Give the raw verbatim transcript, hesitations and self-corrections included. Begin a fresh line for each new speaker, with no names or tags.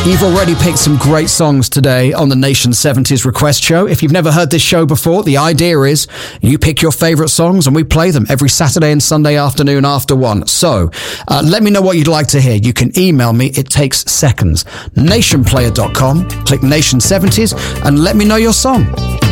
You've already picked some great songs today on the Nation seventies Request Show. If you've never heard this show before, the idea is you pick your favourite songs and we play them every Saturday and Sunday afternoon after one. So uh, let me know what you'd like to hear. You can email me. It takes seconds. nation player dot com. Click Nation seventies and let me know your song.